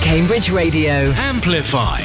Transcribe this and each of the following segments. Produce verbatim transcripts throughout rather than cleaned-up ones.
Cambridge Radio. Amplify.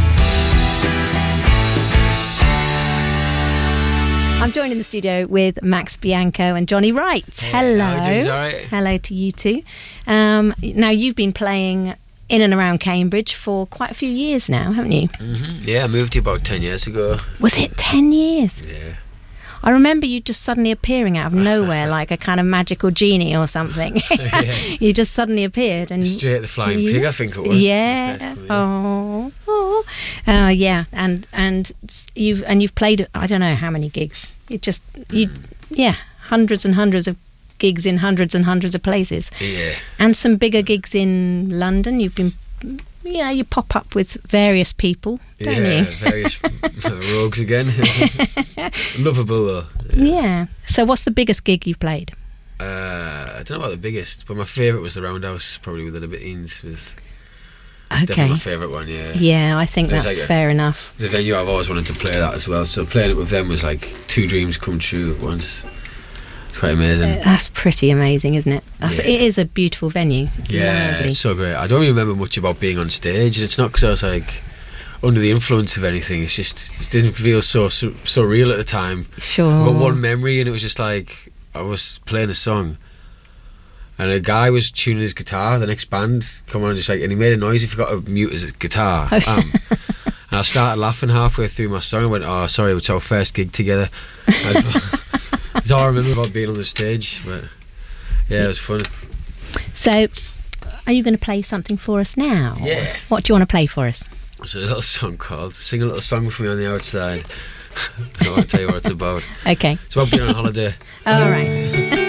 I'm joined in the studio with Max Bianco and Johnny Wright. Hey, Hello. how are you doing? All right? Hello to you two. Um, now, you've been playing in and around Cambridge for quite a few years now, haven't you? Mm-hmm. Yeah, I moved here about ten years ago. Was it ten years? Yeah. I remember you just suddenly appearing out of nowhere like a kind of magical genie or something. Yeah. You just suddenly appeared. And Straight at the Flying yeah. Pig, I think it was. Yeah. The first Oh. Oh. Uh, yeah. And and you've and you've played I don't know how many gigs. You just you Mm. yeah hundreds and hundreds of gigs in hundreds and hundreds of places. Yeah. And some bigger gigs in London. You've been. You know, you pop up with various people, don't yeah, you? various rogues again. Lovable though. Yeah. yeah. So what's the biggest gig you've played? Uh, I don't know about the biggest, but my favourite was the Roundhouse, probably with the Libertines. Was Okay. definitely my favourite one, yeah. Yeah, I think It was that's like a- fair enough. It's a venue I've always wanted to play that as well, so playing it with them was like two dreams come true at once. It's quite amazing. That's pretty amazing, isn't it? That's, Yeah. It is a beautiful venue. It's Yeah, lovely. it's so great. I don't even remember much about being on stage, and it's not because I was like under the influence of anything. It's just it didn't feel so so, so real at the time. Sure. I've got one memory, and it was just like I was playing a song, and a guy was tuning his guitar. The next band come on, and just like, and he made a noise. He forgot to mute his guitar. Um, and I started laughing halfway through my song. I went, "Oh, sorry, it's our first gig together." That's all I remember about being on the stage. But yeah, it was fun. So, are you going to play something for us now? Yeah. What do you want to play for us? It's a little song called "Sing a Little Song for Me on the Outside." I won't tell you what it's about. Okay. It's about being on holiday. All right.